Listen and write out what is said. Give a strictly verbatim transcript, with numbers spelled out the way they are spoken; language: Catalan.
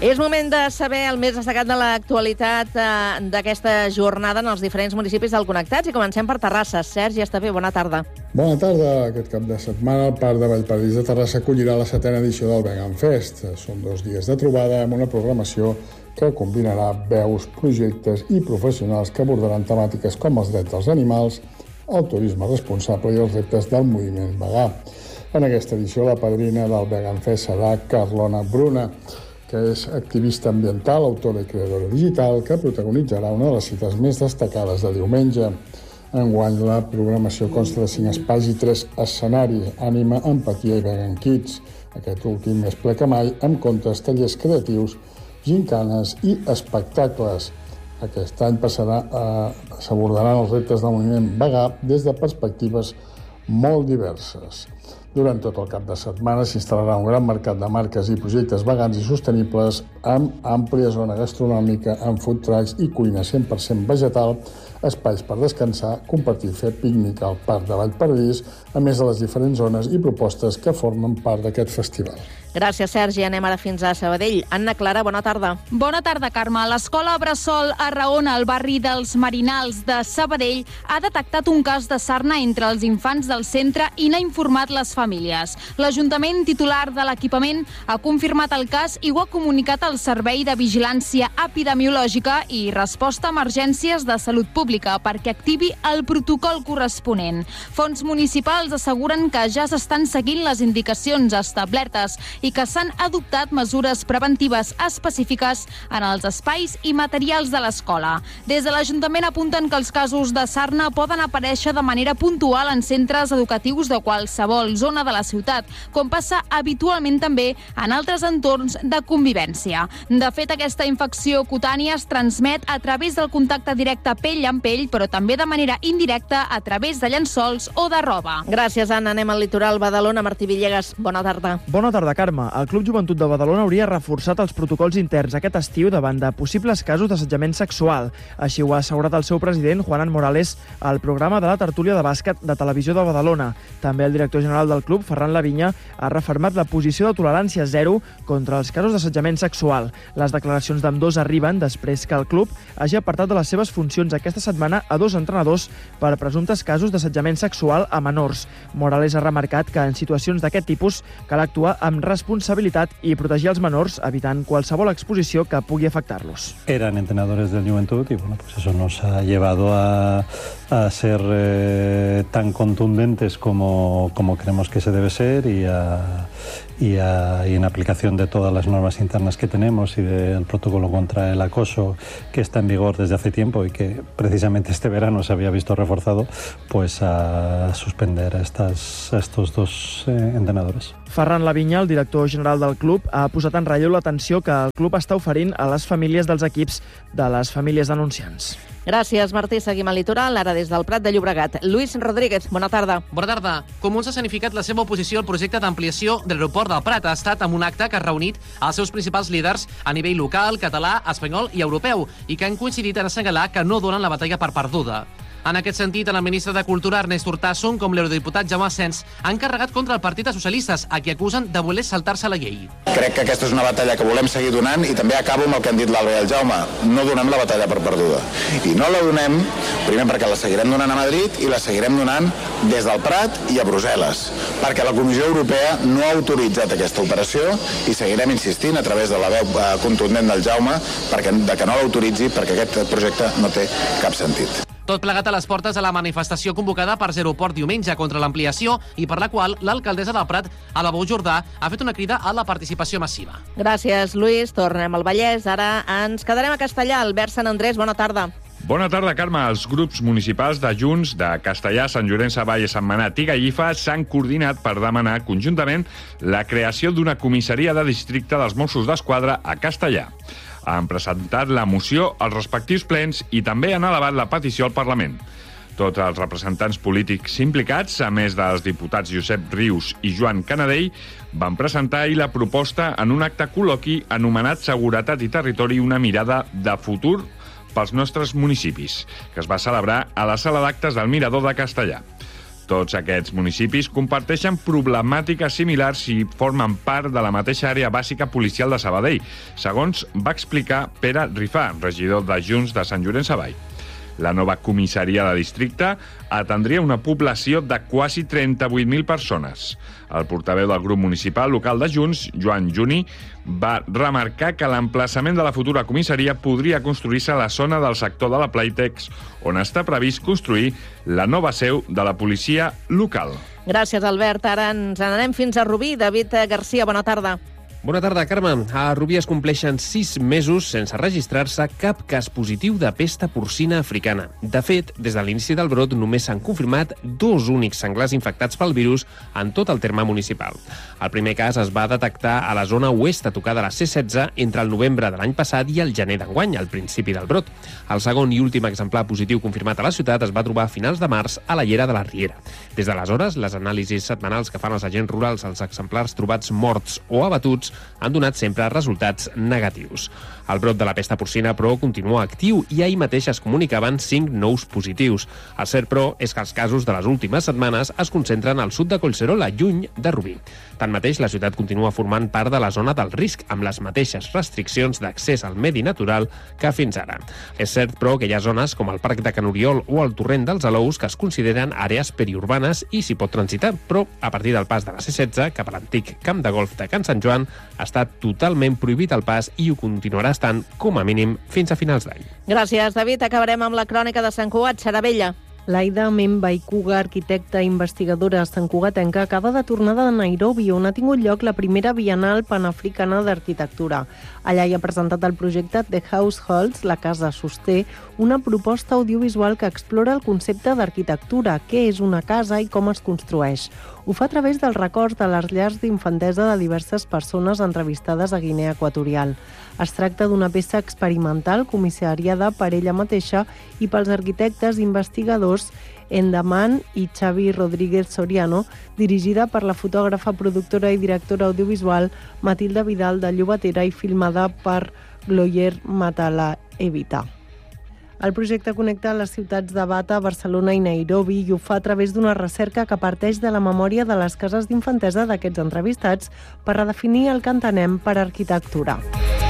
És moment de saber el més destacat de l'actualitat eh, d'aquesta jornada en els diferents municipis del Connectats i comencem per Terrassa. Sergi Estavé, bona tarda. Bona tarda. Aquest cap de setmana el Parc de Vallparadís de Terrassa acollirà la setena edició del Vegan Fest. Són dos dies de trobada amb una programació que combinarà veus, projectes i professionals que abordaran temàtiques com els drets dels animals, el turisme responsable i els reptes del moviment vegà. En aquesta edició la padrina del Vegan Fest serà Carlona Bruna, que és activista ambiental, autora i creadora digital, que protagonitzarà una de les cites més destacades de diumenge. Enguany la programació consta de cinc espais i tres escenaris: Ànima, Empatia i Vegan Kids. Aquest últim més ple que mai, amb contes, tallers creatius, gincanes i espectacles. Aquest any passarà a... s'abordaran els reptes del moviment vegà des de perspectives molt diverses. Durant tot el cap de setmana s'instal·larà un gran mercat de marques i projectes vegans i sostenibles amb àmplia zona gastronòmica, amb food trucks i cuina cent per cent vegetal, espais per descansar, compartir, fer pícnic al Parc de Vallparadís, a més de les diferents zones i propostes que formen part d'aquest festival. Gràcies, Sergi. Anem ara fins a Sabadell. Anna Clara, bona tarda. Bona tarda, Carme. L'Escola Bressol Arraona, al barri dels Marinals de Sabadell, ha detectat un cas de sarna entre els infants del centre i n'ha informat les famílies. L'Ajuntament titular de l'equipament ha confirmat el cas i ho ha comunicat al Servei de Vigilància Epidemiològica i Resposta a Emergències de Salut Pública perquè activi el protocol corresponent. Fons municipals asseguren que ja s'estan seguint les indicacions establertes i que s'han adoptat mesures preventives específiques en els espais i materials de l'escola. Des de l'Ajuntament apunten que els casos de sarna poden aparèixer de manera puntual en centres educatius de qualsevol zona de la ciutat, com passa habitualment també en altres entorns de convivència. De fet, aquesta infecció cutània es transmet a través del contacte directe pell amb pell, però també de manera indirecta a través de llençols o de roba. Gràcies, Anna. Anem al litoral Badalona. Martí Villegas, bona tarda. Bona tarda, Carme. El Club Joventut de Badalona hauria reforçat els protocols interns aquest estiu davant de possibles casos d'assetjament sexual. Així ho ha assegurat el seu president, Juanan Morales, al programa de la tertúlia de bàsquet de Televisió de Badalona. També el director general del club, Ferran Lavinya, ha refermat la posició de tolerància zero contra els casos d'assetjament sexual. Les declaracions d'ambdós arriben després que el club hagi apartat de les seves funcions aquesta setmana a dos entrenadors per presumptes casos d'assetjament sexual a menors. Morales ha remarcat que en situacions d'aquest tipus cal actuar amb responsabilitat i protegir els menors, evitant qualsevol exposició que pugui afectar-los. Eran entrenadores del Juventud y bueno, pues eso nos ha llevado a, a ser eh, tan contundentes como, como creemos que se debe ser y, a, y, a, y en aplicación de todas las normas internas que tenemos y del protocolo contra el acoso que está en vigor desde hace tiempo y que precisamente este verano se había visto reforzado, pues a suspender a, estas, a estos dos eh, entrenadores. Ferran Lavinya, el director general del club, ha posat en relleu l'atenció que el club està oferint a les famílies dels equips de les famílies denunciants. Gràcies, Martí. Seguim al litoral, ara des del Prat de Llobregat. Lluís Rodríguez, bona tarda. Bona tarda. Comuns ha significat la seva oposició al projecte d'ampliació de l'aeroport del Prat. Ha estat amb un acte que ha reunit els seus principals líders a nivell local, català, espanyol i europeu i que han coincidit en assenyalar que no donen la batalla per perduda. En aquest sentit, tant el ministre de Cultura, Ernest Urtasun, com l'eurodiputat Jaume Asens han carregat contra el Partit dels Socialistes, a qui acusen de voler saltar-se la llei. Crec que aquesta és una batalla que volem seguir donant i també acabo amb el que han dit l'Alba i el Jaume. No donem la batalla per perduda. I no la donem, primer perquè la seguirem donant a Madrid i la seguirem donant des del Prat i a Brussel·les, perquè la Comissió Europea no ha autoritzat aquesta operació i seguirem insistint a través de la veu contundent del Jaume perquè, de que no l'autoritzi perquè aquest projecte no té cap sentit. Tot plegat a les portes de la manifestació convocada per Zeroport diumenge contra l'ampliació i per la qual l'alcaldessa del Prat, Ada Bou Jordà, ha fet una crida a la participació massiva. Gràcies, Lluís. Tornem al Vallès. Ara ens quedarem a Castellà. Albert Sant Andrés, bona tarda. Bona tarda, Carme. Els grups municipals de Junts, de Castellà, Sant Llorenç Savall, Sentmenat i Gallifa s'han coordinat per demanar conjuntament la creació d'una comissaria de districte dels Mossos d'Esquadra a Castellà. Han presentat la moció als respectius plens i també han elevat la petició al Parlament. Tots els representants polítics implicats, a més dels diputats Josep Rius i Joan Canadell, van presentar ahir la proposta en un acte col·loqui anomenat Seguretat i Territori, una mirada de futur pels nostres municipis, que es va celebrar a la sala d'actes del Mirador de Castellà. Tots aquests municipis comparteixen problemàtiques similars i formen part de la mateixa àrea bàsica policial de Sabadell, segons va explicar Pere Rifà, regidor de Junts de Sant Llorenç Savall. La nova comissaria de districte atendria una població de quasi trenta-vuit mil persones. El portaveu del grup municipal local de Junts, Joan Juni, va remarcar que l'emplaçament de la futura comissaria podria construir-se a la zona del sector de la Playtex, on està previst construir la nova seu de la policia local. Gràcies, Albert. Ara ens n'anem fins a Rubí. David Garcia, bona tarda. Bona tarda, Carme. A Rubí es compleixen sis mesos sense registrar-se cap cas positiu de pesta porcina africana. De fet, des de l'inici del brot només s'han confirmat dos únics senglars infectats pel virus en tot el terme municipal. El primer cas es va detectar a la zona oest a tocar de la C setze entre el novembre de l'any passat i el gener d'enguany, al principi del brot. El segon i últim exemplar positiu confirmat a la ciutat es va trobar a finals de març a la Llera de la Riera. Des d'aleshores, les anàlisis setmanals que fan els agents rurals als exemplars trobats morts o abatuts han donat sempre resultats negatius. El brot de la pesta porcina, però, continua actiu i ahir mateix es comunicaven cinc nous positius. El cert, però, és que els casos de les últimes setmanes es concentren al sud de Collserola, lluny de Rubí. Tanmateix, la ciutat continua formant part de la zona del risc, amb les mateixes restriccions d'accés al medi natural que fins ara. És cert, però, que hi ha zones com el Parc de Can Oriol o el Torrent dels Alous que es consideren àrees periurbanes i s'hi pot transitar, però a partir del pas de la C setze cap a l'antic camp de golf de Can Sant Joan està totalment prohibit el pas i ho continuarà estant com a mínim fins a finals d'any. Gràcies, David. Acabarem amb la crònica de Sant Cugat, Xaravella. Laida Membaikuga, arquitecta i investigadora santcugatenca, acaba de tornar de Nairobi, on ha tingut lloc la primera Bienal Panafricana d'Arquitectura. Allà hi ha presentat el projecte The Households, la casa sosté, una proposta audiovisual que explora el concepte d'arquitectura, què és una casa i com es construeix. Ho fa a través del record de les llars d'infantesa de diverses persones entrevistades a Guinea Equatorial. Es tracta d'una peça experimental comissariada per ella mateixa i pels arquitectes investigadors Endaman i Xavi Rodríguez Soriano, dirigida per la fotògrafa, productora i directora audiovisual Matilda Vidal de Llobatera i filmada per Gloyer Matala Evita. El projecte connecta les ciutats de Bata, Barcelona i Nairobi i ho fa a través d'una recerca que parteix de la memòria de les cases d'infantesa d'aquests entrevistats per redefinir el que entenem per arquitectura.